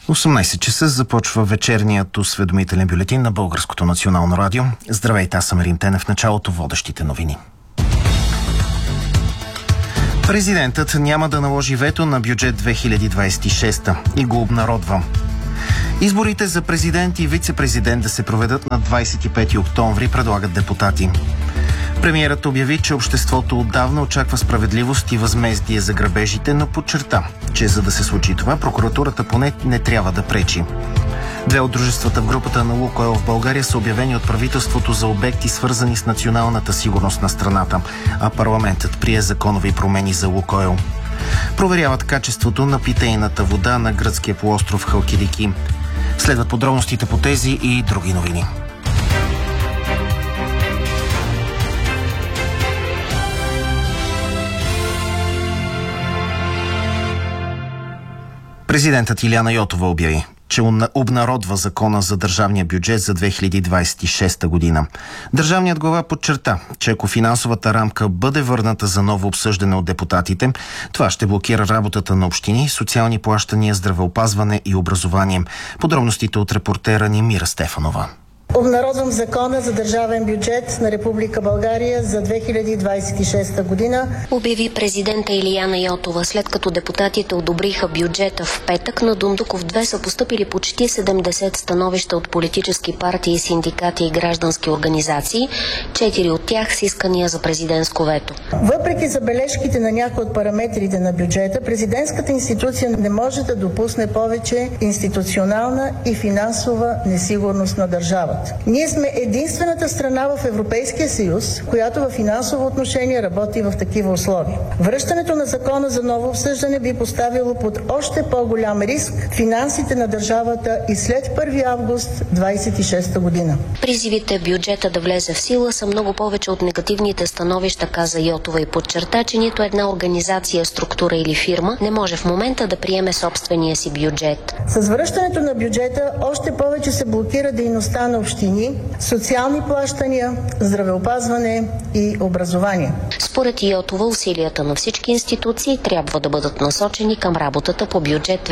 18 часа започва вечерният осведомителен бюлетин на Българското национално радио. Здравейте, аз съм Рим Тенев. В началото водещите новини. Президентът няма да наложи вето на бюджет 2026 и го обнародва. Изборите за президент и вице-президент да се проведат на 25 октомври, предлагат депутати. Премиерът обяви, че обществото отдавна очаква справедливост и възмездие за грабежите, но подчерта, че за да се случи това, прокуратурата поне не трябва да пречи. Две от дружествата в групата на Лукойл в България са обявени от правителството за обекти, свързани с националната сигурност на страната, а парламентът прие законови промени за Лукойл. Проверяват качеството на питейната вода на гръцкия полуостров Халкидики. Следват подробностите по тези и други новини. Президентът Илияна Йотова обяви, че обнародва закона за държавния бюджет за 2026 година. Държавният глава подчерта, че ако финансовата рамка бъде върната за ново обсъждане от депутатите, това ще блокира работата на общини, социални плащания, здравеопазване и образование. Подробностите от репортера ни Мира Стефанова. Обнародвам закона за държавен бюджет на Република България за 2026 година. Обяви президента Илияна Йотова, след като депутатите одобриха бюджета в петък. На Дондуков 2 са постъпили почти 70 становища от политически партии, синдикати и граждански организации. 4 от тях с искания за президентско вето. Въпреки забележките на някои от параметрите на бюджета, президентската институция не може да допусне повече институционална и финансова несигурност на държавата. Ние сме единствената страна в Европейския съюз, която в финансово отношение работи в такива условия. Връщането на закона за ново обсъждане би поставило под още по-голям риск финансите на държавата и след 1 август 2026 година. Призивите бюджета да влезе в сила са много повече от негативните становища, каза Йотова, и подчерта, че нито една организация, структура или фирма не може в момента да приеме собствения си бюджет. С връщането на бюджета още повече се блокира дейността на общини, социални плащания, здравеопазване и образование. Според Йотова, усилията на всички институции трябва да бъдат насочени към работата по бюджет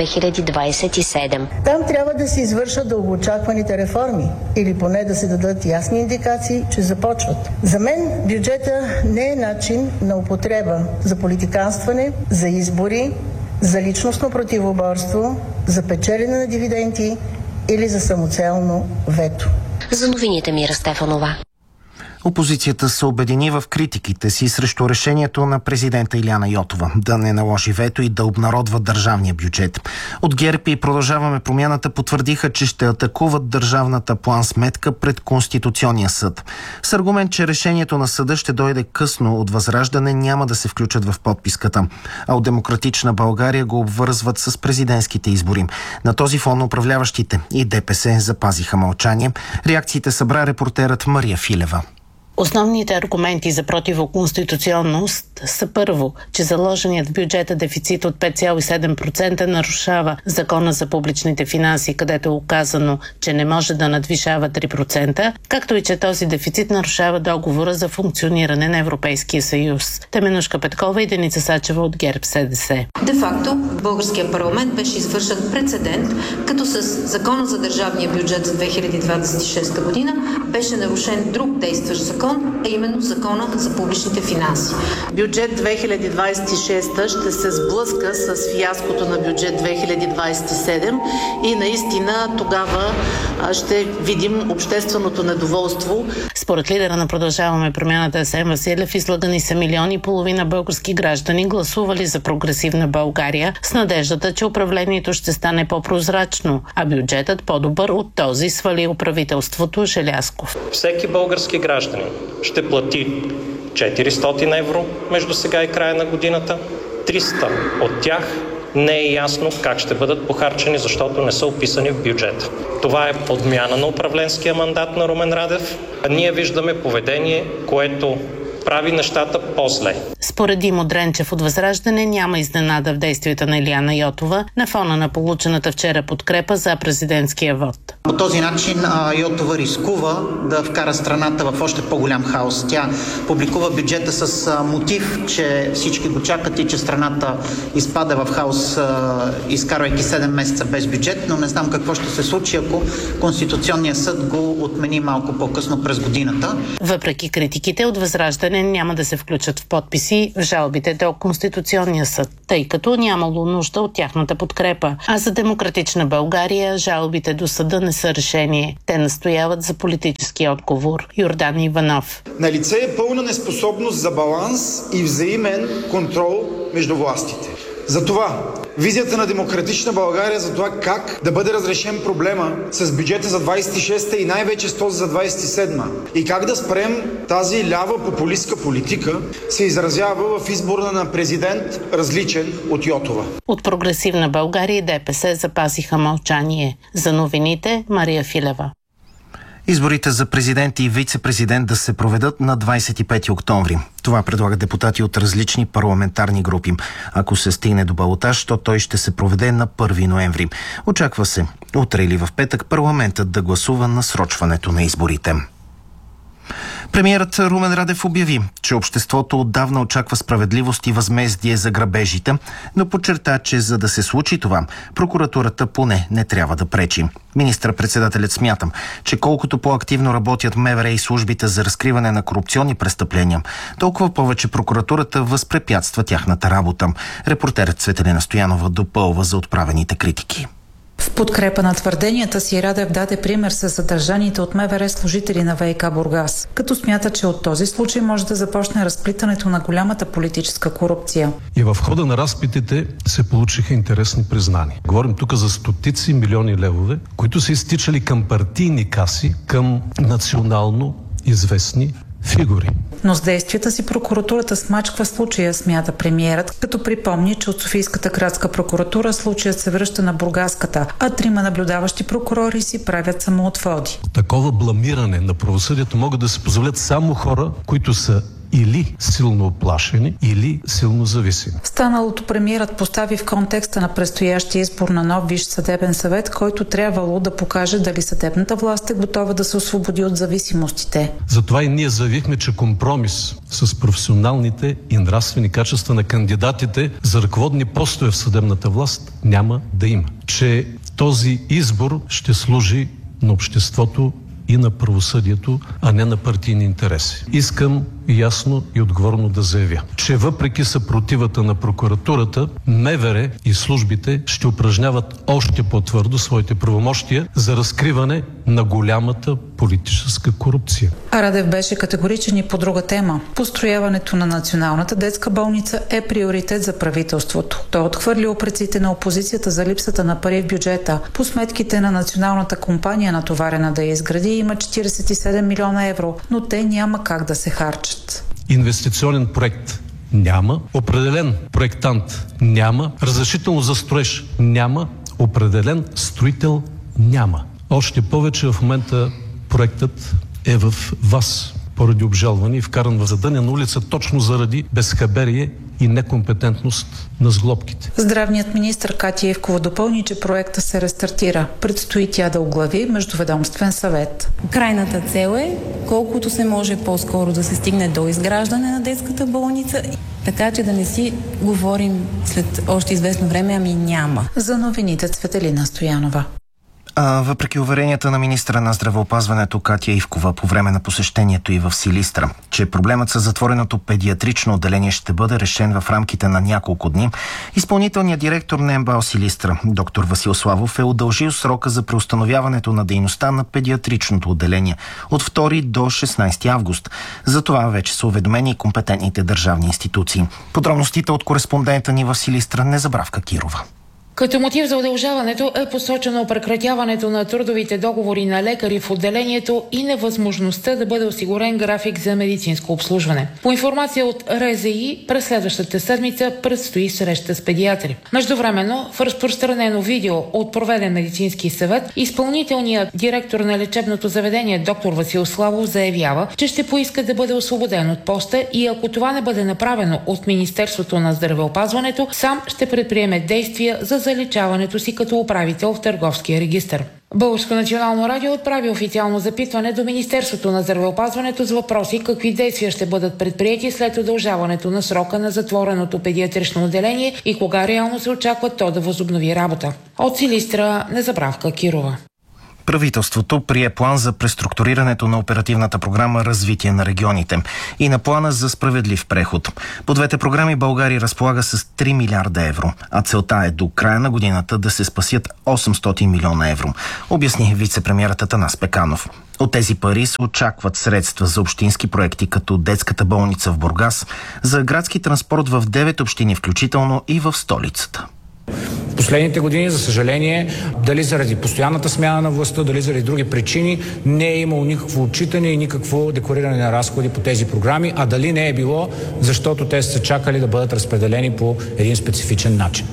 2027. Там трябва да се извършат дългоочакваните реформи или поне да се дадат ясни индикации, че започват. За мен бюджета не е начин на употреба за политиканстване, за избори, за личностно противоборство, за печелене на дивиденти или за самоцелно вето. За новините Мира Стефанова. Опозицията се обедини в критиките си срещу решението на президента Илияна Йотова да не наложи вето и да обнародва държавния бюджет. От ГЕРБ и Продължаваме промяната потвърдиха, че ще атакуват държавната план-сметка пред Конституционния съд. С аргумент, че решението на съда ще дойде късно, от Възраждане няма да се включат в подписката, а от Демократична България го обвързват с президентските избори. На този фон управляващите и ДПС запазиха мълчание. Реакциите събра репортерът Мария Филева. Основните аргументи за противоконституционност са: първо, че заложеният в бюджета дефицит от 5,7% нарушава Закона за публичните финанси, където е указано, че не може да надвишава 3%, както и че този дефицит нарушава договора за функциониране на Европейския съюз. Теменужка Петкова и Деница Сачева от ГЕРБ-СДС. Де-факто, в българския парламент беше извършен прецедент, като с Закона за държавния бюджет за 2026 година беше нарушен друг действащ закон, а именно Закона за публичните финанси. Бюджет 2026 ще се сблъска с фиаското на бюджет 2027 и наистина тогава ще видим общественото недоволство. Според лидера на Продължаваме промяната Асен Василев, излъгани са 1,5 милиона български граждани, гласували за прогресивна България с надеждата, че управлението ще стане по-прозрачно, а бюджетът по-добър от този, свалил правителството Желязков. Всеки български гражданин ще плати 400 евро между сега и края на годината. 300 от тях не е ясно как ще бъдат похарчени, защото не са описани в бюджета. Това е подмяна на управленския мандат на Румен Радев. Ние виждаме поведение, което прави нещата по-зле. Според Димо Дренчев от Възраждане няма изненада в действията на Илияна Йотова на фона на получената вчера подкрепа за президентския вод. По този начин Йотова рискува да вкара страната в още по-голям хаос. Тя публикува бюджета с мотив, че всички го чакат и че страната изпада в хаос, изкарвайки 7 месеца без бюджет, но не знам какво ще се случи, ако Конституционният съд го отмени малко по-късно през годината. Въпреки критиките, от Възраждане няма да се включат в подписи в жалбите до Конституционния съд, тъй като нямало нужда от тяхната подкрепа. А за Демократична България жалбите до съда не са решение. Те настояват за политически отговор. Йордан Иванов. Налице е пълна неспособност за баланс и взаимен контрол между властите. Затова визията на Демократична България за това как да бъде разрешен проблема с бюджета за 26-та и най-вече с този за 27-та и как да спрем тази лява популистка политика се изразява в избора на президент различен от Йотова. От Прогресивна България и ДПС запазиха мълчание. За новините Мария Филева. Изборите за президент и вице-президент да се проведат на 25 октомври. Това предлагат депутати от различни парламентарни групи. Ако се стигне до балотаж, то той ще се проведе на 1 ноември. Очаква се утре или в петък парламентът да гласува насрочването на изборите. Премиерът Румен Радев обяви, че обществото отдавна очаква справедливост и възмездие за грабежите, но подчерта, че за да се случи това, прокуратурата поне не трябва да пречи. Министър-председателят смята, че колкото по-активно работят МВР и службите за разкриване на корупционни престъпления, толкова повече прокуратурата възпрепятства тяхната работа. Репортерът Цветелина Стоянова допълва за отправените критики. В подкрепа на твърденията си Радев даде пример с задържаните от МВР служители на ВиК Бургас, като смята, че от този случай може да започне разплитането на голямата политическа корупция. И в хода на разпитите се получиха интересни признания. Говорим тук за стотици милиони левове, които са изтичали към партийни каси, към национално известни фигури. Но с действията си прокуратурата смачква случая, смята премиерът, като припомни, че от Софийската градска прокуратура случаят се връща на Бургаската, а 3 наблюдаващи прокурори си правят самоотводи. Такова бламиране на правосъдието могат да се позволят само хора, които са или силно оплашени, или силно зависими. Станалото премиерът постави в контекста на предстоящия избор на нов Висш съдебен съвет, който трябвало да покаже дали съдебната власт е готова да се освободи от зависимостите. Затова и ние заявихме, че компромис с професионалните и нравствени качества на кандидатите за ръководни постове в съдебната власт няма да има. Че този избор ще служи на обществото и на правосъдието, а не на партийни интереси. Искам ясно и отговорно да заявя, че въпреки съпротивата на прокуратурата, МВР и службите ще упражняват още по-твърдо своите правомощия за разкриване на голямата политическа корупция. А Радев беше категоричен и по друга тема. Построяването на Националната детска болница е приоритет за правителството. Той отхвърли упреците на опозицията за липсата на пари в бюджета. По сметките на националната компания, натоварена да я изгради, има 47 милиона евро, но те няма как да се харчат. Инвестиционен проект няма, определен проектант няма, разрешително за строеж няма, определен строител няма. Още повече в момента проектът е в ВАС поради обжалване и вкаран в задънена улица точно заради безхаберие и некомпетентност на сглобките. Здравният министър Катя Ивкова допълни, че проекта се рестартира. Предстои тя да оглави междуведомствен съвет. Крайната цел е колкото се може по-скоро да се стигне до изграждане на детската болница, така че да не си говорим след още известно време, ами няма. За новините Цветелина Стоянова. Въпреки уверенията на министра на здравеопазването Катя Ивкова по време на посещението и в Силистра, че проблемът с затвореното педиатрично отделение ще бъде решен в рамките на няколко дни, изпълнителният директор на МБАЛ Силистра, доктор Васил Славов, е удължил срока за преустановяването на дейността на педиатричното отделение от 2 до 16 август. За това вече са уведомени и компетентните държавни институции. Подробностите от кореспондента ни в Силистра Незабравка Кирова. Като мотив за удължаването е посочено прекратяването на трудовите договори на лекари в отделението и невъзможността да бъде осигурен график за медицинско обслужване. По информация от РЗИ, през следващата седмица предстои среща с педиатри. Междувременно, в разпространено видео от проведен медицински съвет, изпълнителният директор на лечебното заведение доктор Васил Славов заявява, че ще поиска да бъде освободен от поста и ако това не бъде направено от Министерството на здравеопазването, сам ще предприеме действия за заличаването си като управител в Търговския регистър. Българско национално радио отправи официално запитване до Министерството на здравеопазването с въпроси какви действия ще бъдат предприети след удължаването на срока на затвореното педиатрично отделение и кога реално се очаква то да възобнови работа. От Силистра, Незабравка Кирова. Правителството прие план за преструктурирането на оперативната програма «Развитие на регионите» и на плана за справедлив преход. По двете програми България разполага с 3 милиарда евро, а целта е до края на годината да се спасят 800 милиона евро, обясни вице-премиерът Атанас Пеканов. От тези пари се очакват средства за общински проекти, като детската болница в Бургас, за градски транспорт в 9 общини, включително и в столицата. Последните години, за съжаление, дали заради постоянната смяна на властта, дали заради други причини, не е имало никакво отчитане и никакво деклариране на разходи по тези програми, а дали не е било, защото те са чакали да бъдат разпределени по един специфичен начин.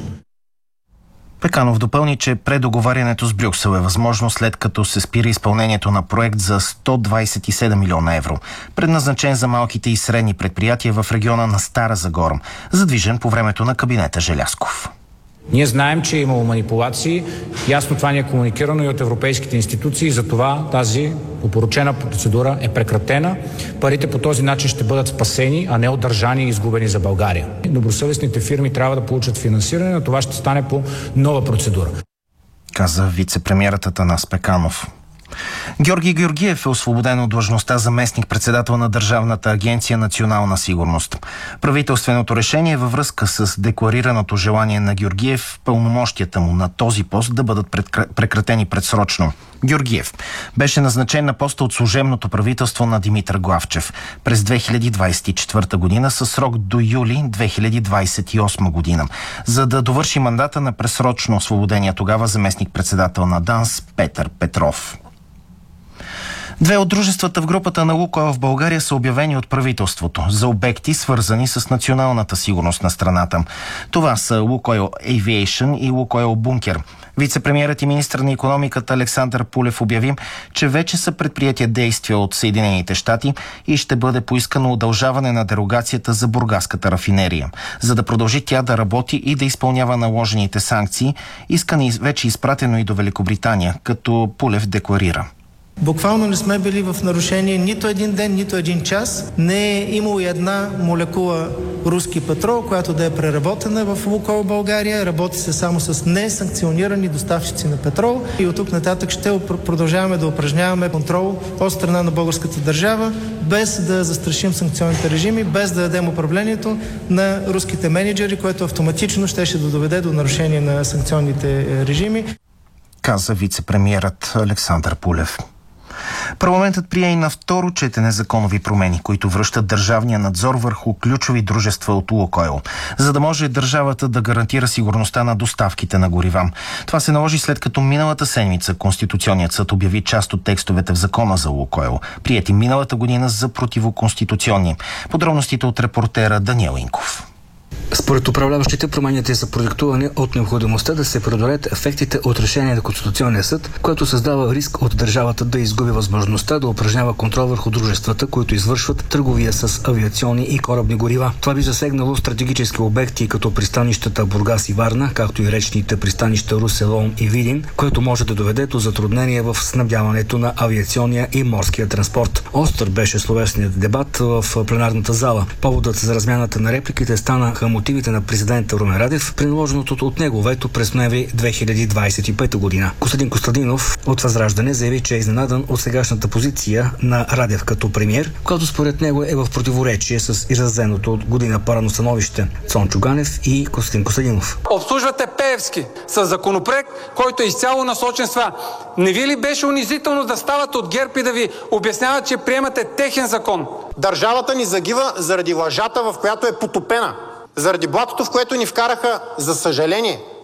Пеканов допълни, че предоговарянето с Брюксел е възможно след като се спира изпълнението на проект за 127 милиона евро, предназначен за малките и средни предприятия в региона на Стара Загора, задвижен по времето на кабинета Желязков. Ние знаем, че е имало манипулации. Ясно това ни е комуникирано и от европейските институции. Затова тази опорочена процедура е прекратена. Парите по този начин ще бъдат спасени, а не удържани и изгубени за България. Добросъвестните фирми трябва да получат финансиране, но това ще стане по нова процедура, каза вице-премиерът Атанас Пеканов. Георги Георгиев е освободен от длъжността заместник-председател на Държавната агенция «Национална сигурност». Правителственото решение е във връзка с декларираното желание на Георгиев пълномощията му на този пост да бъдат прекратени предсрочно. Георгиев беше назначен на поста от служебното правителство на Димитър Главчев през 2024 година със срок до юли 2028 година, за да довърши мандата на предсрочно освободения тогава заместник-председател на ДАНС Петър Петров. Две от дружествата в групата на Лукойл в България са обявени от правителството за обекти, свързани с националната сигурност на страната. Това са Лукойл Aviation и Лукойл Бункер. Вице-премиерът и министър на икономиката Александър Пулев обяви, че вече са предприети действия от Съединените щати и ще бъде поискано удължаване на дерогацията за бургаската рафинерия. За да продължи тя да работи и да изпълнява наложените санкции, искане вече изпратено и до Великобритания, като Пулев декларира. Буквално не сме били в нарушение нито един ден, нито един час. Не е имало и една молекула руски петрол, която да е преработена в Лукойл България. Работи се само с несанкционирани доставчици на петрол и от тук нататък ще продължаваме да упражняваме контрол от страна на българската държава, без да застрашим санкционните режими, без да дадем управлението на руските менеджери, което автоматично ще доведе до нарушение на санкционните режими, каза вице-премиерът Александър Пулев. Парламентът прие и на второ четене законови промени, които връщат държавния надзор върху ключови дружества от Лукойл, за да може държавата да гарантира сигурността на доставките на горива. Това се наложи след като миналата седмица Конституционният съд обяви част от текстовете в закона за Лукойл, приети миналата година за противоконституционни. Подробностите от репортера Даниел Инков. Според управляващите, промените са продиктувани от необходимостта да се преодолеят ефектите от решение на Конституционния съд, което създава риск от държавата да изгуби възможността да упражнява контрол върху дружествата, които извършват търговия с авиационни и корабни горива. Това би засегнало стратегически обекти като пристанищата Бургас и Варна, както и речните пристанища Русе, Лом и Видин, което може да доведе до затруднения в снабдяването на авиационния и морския транспорт. Остър беше словесният дебат в пленарната зала. Поводът за размяната на репликите станаха мотивите на президента Румен Радев при наложеното от него вето през ноември 2025 година. Костадин Костадинов от Възраждане заяви, че е изненадан от сегашната позиция на Радев като премиер, която според него е в противоречие с изразеното от година по-рано становище. Цончо Ганев и Костадин Костадинов. Обслужвате Пеевски с законопроект, който е изцяло насочен с това. Не ви ли беше унизително да стават от ГЕРБ и да ви обясняват, че приемате техен закон? Държавата ни загива заради лъжата, в която е потопена. Заради блатото, в което ни вкараха, за съжаление,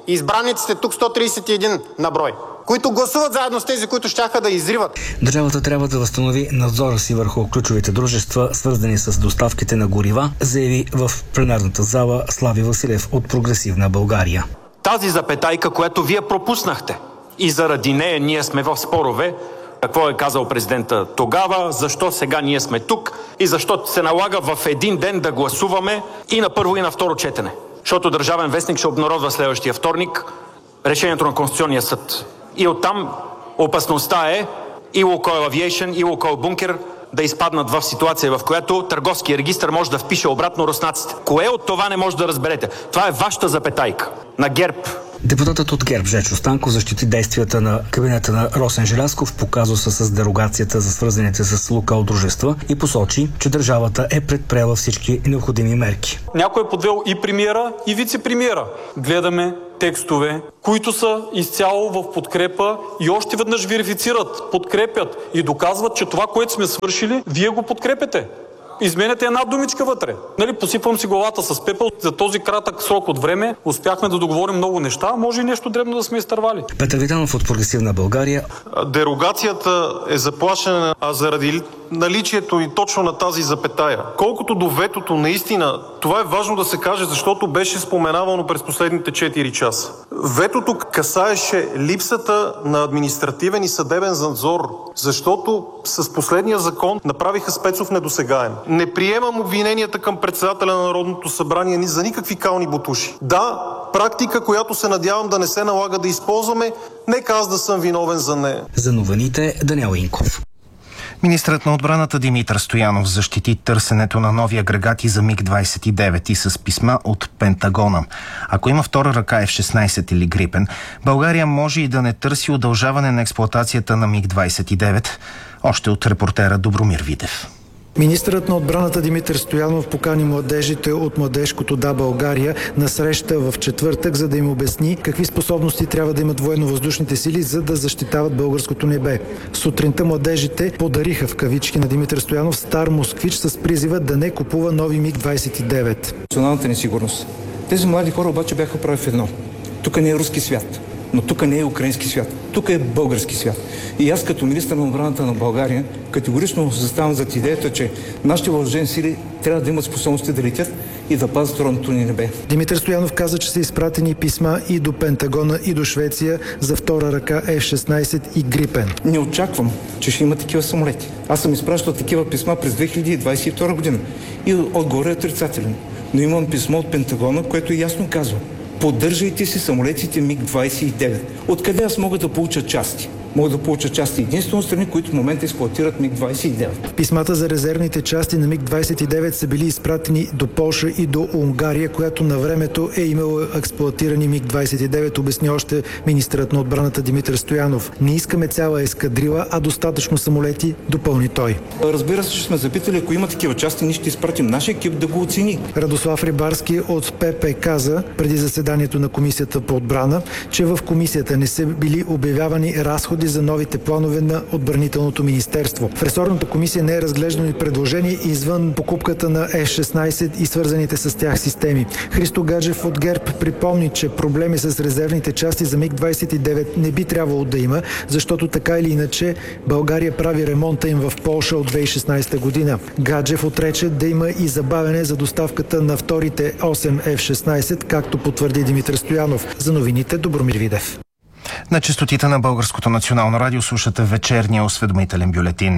избраниците тук 131 на брой, които гласуват заедно с тези, които щяха да изриват. Държавата трябва да възстанови надзора си върху ключовите дружества, свързани с доставките на горива, заяви в пленарната зала Слави Василев от Прогресивна България. Тази запетайка, която вие пропуснахте и заради нея ние сме в спорове, какво е казал президента тогава, защо сега ние сме тук и защо се налага в един ден да гласуваме и на първо и на второ четене. Защото Държавен вестник ще обнародва следващия вторник решението на Конституционния съд. И оттам опасността е и Лукойл Авиейшън, и Лукойл Бункер да изпаднат в ситуация, в която търговския регистър може да впише обратно руснаците. Кое от това не може да разберете? Това е вашата запетайка на ГЕРБ. Депутатът от ГЕРБ Жечо Станков защити действията на кабинета на Росен Желязков по казуса с дерогацията за свързаните с Лукойл дружества и посочи, че държавата е предприела всички необходими мерки. Някой е подвел и премиера, и вице-премиера. Гледаме текстове, които са изцяло в подкрепа и още веднъж верифицират, подкрепят и доказват, че това, което сме свършили, вие го подкрепяте. Изменяте една думичка вътре. Посипвам си главата с пепел. За този кратък срок от време успяхме да договорим много неща. Може и нещо дребно да сме изтървали. Петър Витанов от Прогресивна България. Дерогацията е заплашена заради наличието и точно на тази запетая. Колкото до ветото, наистина, това е важно да се каже, защото беше споменавано през последните 4 часа. Ветото касаеше липсата на административен и съдебен надзор, защото с последния закон направиха Спецов недосегаем. Не приемам обвиненията към председателя на Народното събрание за никакви кални ботуши. Да, практика, която се надявам да не се налага да използваме, нека аз да съм виновен за нея. За новините Даниел Инков. Министрът на отбраната Димитър Стоянов защити търсенето на нови агрегати за МиГ-29 и с писма от Пентагона. Ако има втора ръка F-16 или Грипен, България може и да не търси удължаване на експлоатацията на МиГ-29, още от репортера Добромир Видев. Министърът на отбраната Димитър Стоянов покани младежите от младежкото Да България на среща в четвъртък, за да им обясни какви способности трябва да имат военно-въздушните сили, за да защитават българското небе. Сутринта младежите подариха в кавички на Димитър Стоянов стар москвич с призива да не купува нови МиГ-29. Националната несигурност. Тези млади хора обаче бяха прави в едно. Тук не е руски свят, но тук не е украински свят. Тук е български свят. И аз като министър на отбраната на България категорично заставам зад идеята, че нашите въоръжени сили трябва да имат способности да летят и да пазят родното ни небе. Димитър Стоянов каза, че са изпратени писма и до Пентагона, и до Швеция за втора ръка F-16 и Грипен. Не очаквам, че ще има такива самолети. Аз съм изпращал такива писма през 2022 година и отгоре е отрицателен. Но имам писмо от Пентагона, което ясно казва: поддържайте си самолетите МиГ-29. Откъде аз мога да получа части? Мога да получа части единствено страни, които в момента експлоатират МиГ-29. Писмата за резервните части на МиГ-29 са били изпратени до Полша и до Унгария, която на времето е имала експлоатирани МиГ-29, обясни още министърът на отбраната Димитър Стоянов. Не искаме цяла ескадрила, а достатъчно самолети, допълни той. Разбира се, че сме запитали, ако има такива части, ние ще изпратим нашия екип да го оцени. Радослав Рибарски от ПП каза преди заседанието на Комисията по отбрана, че в комисията не са били обявявани разходи за новите планове на отбранителното министерство. В ресорната комисия не е разглеждано и предложение извън покупката на F-16 и свързаните с тях системи. Христо Гаджев от ГЕРБ припомни, че проблеми с резервните части за МиГ-29 не би трябвало да има, защото така или иначе България прави ремонта им в Полша от 2016 година. Гаджев отрече да има и забавяне за доставката на вторите 8 F-16, както потвърди Димитър Стоянов. За новините Добромир Видев. На честотите на Българското национално радио слушате вечерния осведомителен бюлетин.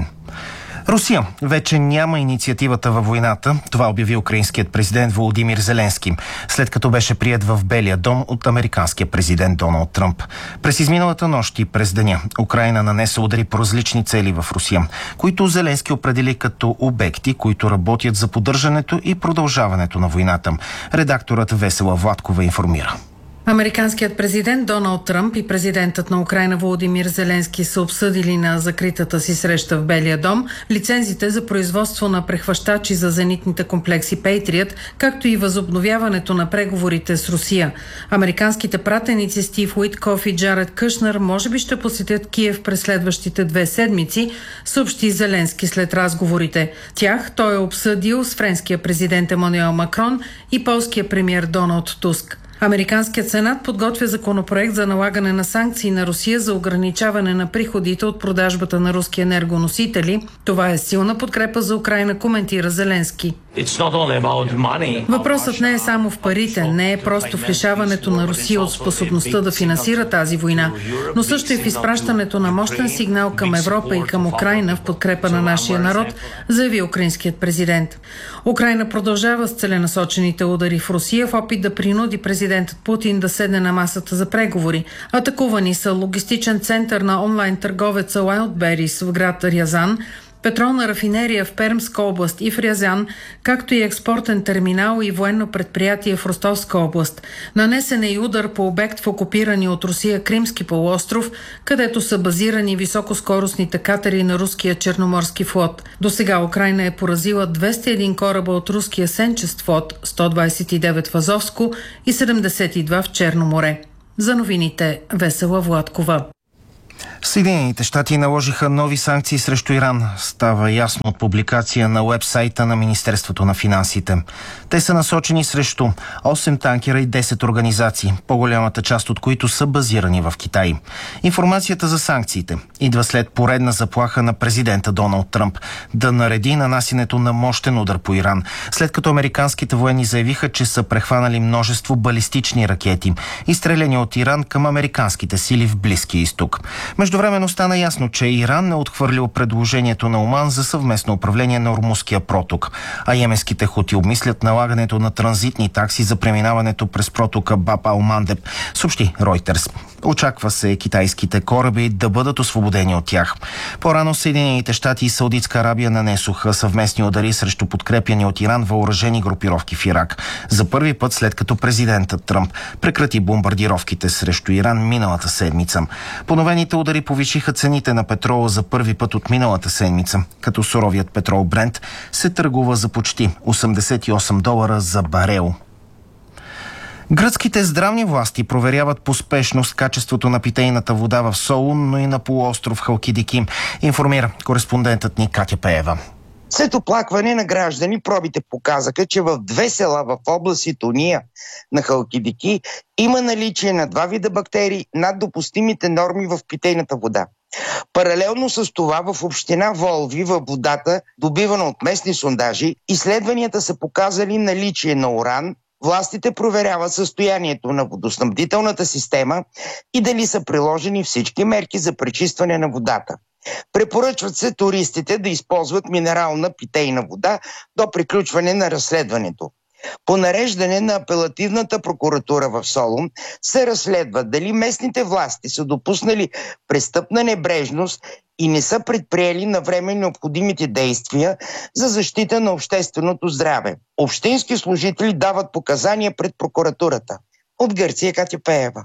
Русия вече няма инициативата във войната. Това обяви украинският президент Володимир Зеленски, след като беше приет в Белия дом от американския президент Доналд Тръмп. През изминалата нощ и през деня Украйна нанесе удари по различни цели в Русия, които Зеленски определи като обекти, които работят за поддържането и продължаването на войната. Редакторът Весела Владкова информира. Американският президент Доналд Тръмп и президентът на Украйна Володимир Зеленски са обсъдили на закритата си среща в Белия дом лицензите за производство на прехващачи за зенитните комплекси Patriot, както и възобновяването на преговорите с Русия. Американските пратеници Стив Уиткоф и Джаред Кушнер може би ще посетят Киев през следващите 2 седмици, съобщи Зеленски след разговорите. Тях той е обсъдил с френския президент Емануел Макрон и полския премиер Доналд Туск. Американският сенат подготвя законопроект за налагане на санкции на Русия за ограничаване на приходите от продажбата на руски енергоносители. Това е силна подкрепа за Украйна, коментира Зеленски. Въпросът не е само в парите, не е просто в лишаването на Русия от способността да финансира тази война, но също и в изпращането на мощен сигнал към Европа и към Украйна в подкрепа на нашия народ, заяви украинският президент. Украйна продължава с целенасочените удари в Русия в опит да принуди президентът Путин да седне на масата за преговори. Атакувани са логистичен център на онлайн търговеца Wildberries в град Рязан, петролна рафинерия в Пермска област и в Рязан, както и експортен терминал и военно предприятие в Ростовска област. Нанесен е и удар по обект в окупирани от Русия Кримски полуостров, където са базирани високоскоростните катери на руския Черноморски флот. До сега Украйна е поразила 201 кораба от руския Сенчест флот, 129 в Азовско и 72 в Черно море. За новините Весела Владкова. Съединените щати наложиха нови санкции срещу Иран. Става ясно от публикация на уебсайта на Министерството на финансите. Те са насочени срещу 8 танкера и 10 организации, по-голямата част от които са базирани в Китай. Информацията за санкциите идва след поредна заплаха на президента Доналд Тръмп да нареди нанасянето на мощен удар по Иран, след като американските военни заявиха, че са прехванали множество балистични ракети, изстреляни от Иран към американските сили в Близкия изток. Междувременно стана ясно, че Иран не отхвърлил предложението на Оман за съвместно управление на Ормузския проток, а йеменските хути обмислят налагането на транзитни такси за преминаването през протока Баб ал-Мандеб, съобщи Ройтерс. Очаква се китайските кораби да бъдат освободени от тях. По-рано Съединените щати и Саудитска Арабия нанесоха съвместни удари срещу подкрепяни от Иран въоръжени групировки в Ирак. За първи път след като президентът Тръмп прекрати бомбардировките срещу Иран миналата седмица. Поновените удари повишиха цените на петрола за първи път от миналата седмица, като суровият петрол Брент се търгува за почти $88 за барел. Гръцките здравни власти проверяват по спешност качеството на питейната вода в Солун, но и на полуостров Халкидики, информира кореспондентът ни Катя Пеева. След оплакване на граждани, пробите показаха, че в 2 села в област Ситония на Халкидики има наличие на 2 вида бактерии над допустимите норми в питейната вода. Паралелно с това в община Волви във водата, добивана от местни сондажи, изследванията са показали наличие на уран. Властите проверяват състоянието на водоснабдителната система и дали са приложени всички мерки за пречистване на водата. Препоръчват се туристите да използват минерална питейна вода до приключване на разследването. По нареждане на апелативната прокуратура в Солун се разследва дали местните власти са допуснали престъпна небрежност и не са предприели навреме необходимите действия за защита на общественото здраве. Общински служители дават показания пред прокуратурата. От Гърция Катя Пеева.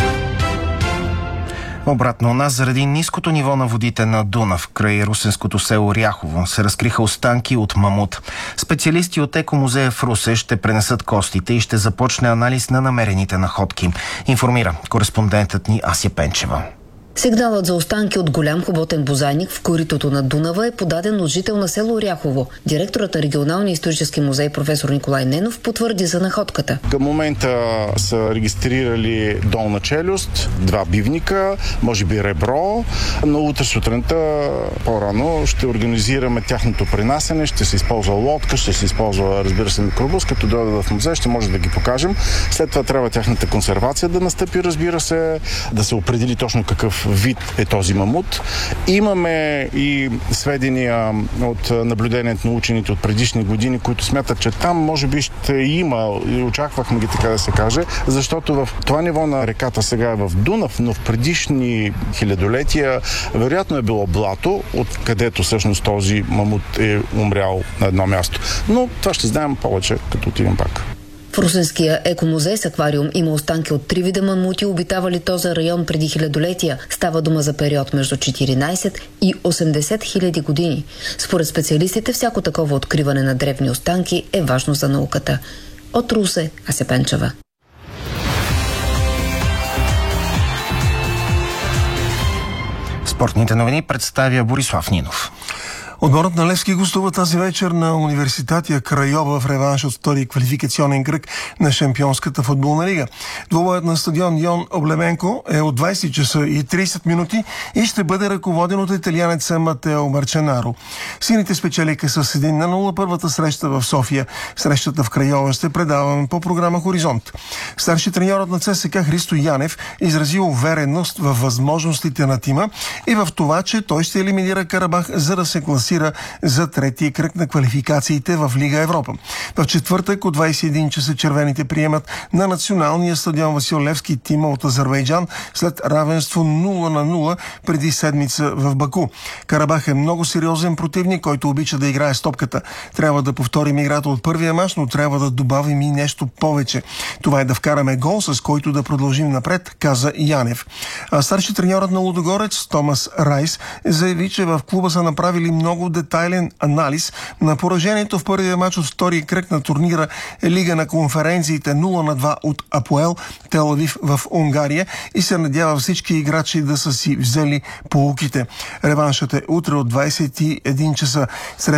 Обратно у нас, заради ниското ниво на водите на Дунав, край русенското село Ряхово, се разкриха останки от мамут. Специалисти от Екомузея в Русе ще пренесат костите и ще започне анализ на намерените находки, информира кореспондентът ни Ася Пенчева. Сигналът за останки от голям хоботен бозайник в коритото на Дунава е подаден от жител на село Ряхово. Директорът на регионалния исторически музей професор Николай Ненов потвърди за находката. Към момента са регистрирали долна челюст, 2 бивника, може би ребро, но утре сутринта по-рано ще организираме тяхното принасене, ще се използва лодка, ще се използва, разбира се, микробус, като дойдат в музей, ще може да ги покажем. След това трябва тяхната консервация да настъпи, разбира се, да се определи точно какъв вид е този мамут. Имаме и сведения от наблюдението на учените от предишни години, които смятат, че там може би ще има, и очаквахме ги така да се каже, защото в това ниво на реката сега е в Дунав, но в предишни хилядолетия вероятно е било блато, откъдето всъщност този мамут е умрял на едно място. Но това ще знаем повече, като отидем пак. В Русенския екомузей с аквариум има останки от 3 вида мамути, обитавали този район преди хилядолетия. Става дума за период между 14 и 80 хиляди години. Според специалистите, всяко такова откриване на древни останки е важно за науката. От Русе, Ася Пенчева. Спортните новини представя Борислав Нинов. Отборът на Левски гостува тази вечер на Университатия Крайова в реванш от втори квалификационен кръг на Шампионската футболна лига. Двобоят на стадион Йон Облеменко е от 20 часа и 30 минути и ще бъде ръководен от италианеца Матео Марченаро. Сините спечелиха с 1-0 първата среща в София. Срещата в Крайова ще предаваме по програма Хоризонт. Старши треньорът на ЦСКА Христо Янев изрази увереност във възможностите на тима и в това, че той ще елиминира Карабах, за да се класира за третия кръг на квалификациите в Лига Европа. В четвъртък от 21 часа червените приемат на националния стадион Васил Левски тима от Азербайджан след равенство 0-0 преди седмица в Баку. Карабах е много сериозен противник, който обича да играе с топката. Трябва да повторим играта от първия мач, но трябва да добавим и нещо повече. Това е да вкараме гол, с който да продължим напред, каза Янев. Старши треньорът на Лудогорец Томас Райс заяви, че в клуба са направили много детайлен анализ на поражението в първия мач от втория кръг на турнира Лига на конференциите 0-2 от Апоел Тел Авив в Унгария и се надява всички играчи да са си взели поуките. Реваншът е утре от 21 часа.